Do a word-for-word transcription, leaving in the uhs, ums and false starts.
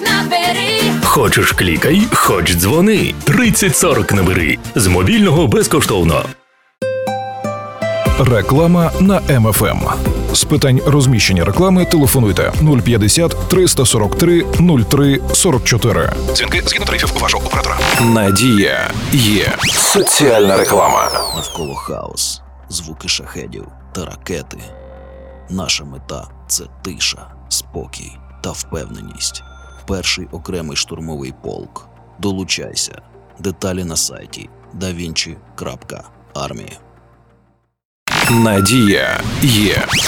набери. Хочеш клікай, хоч дзвони. тридцять сорок набери. З мобільного безкоштовно. Реклама на Ем Еф Ем. З питань розміщення реклами телефонуйте нуль п'ятдесят триста сорок три нуль три сорок чотири. Дзвінки згідно тарифів вашого оператора. Надія є. Соціальна реклама. Навколо хаос, звуки шахедів та ракети. Наша мета – це тиша, спокій та впевненість. Перший окремий штурмовий полк. Долучайся. Деталі на сайті да вінчі крапка армія. Надія є.